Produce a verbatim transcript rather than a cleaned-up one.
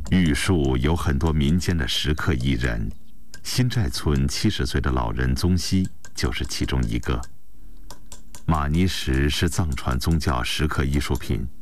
玉树有很多民间的石刻艺人，新寨村七十岁的老人宗熙就是其中一个。玛尼石是藏传宗教石刻艺术品，